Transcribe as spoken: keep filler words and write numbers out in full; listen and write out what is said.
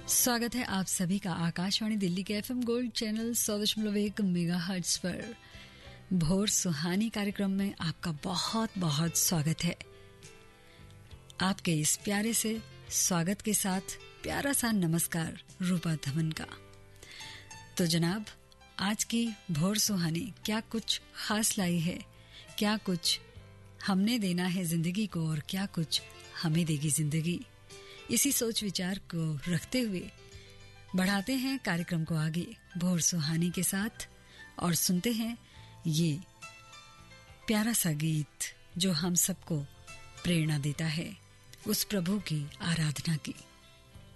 स्वागत है आप सभी का आकाशवाणी दिल्ली के एफएम गोल्ड चैनल सौ दशमलव एक मेगाहर्ट्ज पर भोर सुहानी कार्यक्रम में आपका बहुत बहुत स्वागत है। आपके इस प्यारे से स्वागत के साथ प्यारा सा नमस्कार रूपा धवन का। तो जनाब, आज की भोर सुहानी क्या कुछ खास लाई है, क्या कुछ हमने देना है जिंदगी को और क्या कुछ हमें देगी जिंदगी। इसी सोच विचार को रखते हुए बढ़ाते हैं कार्यक्रम को आगे भोर सुहानी के साथ और सुनते हैं ये प्यारा सा गीत जो हम सबको प्रेरणा देता है उस प्रभु की आराधना की।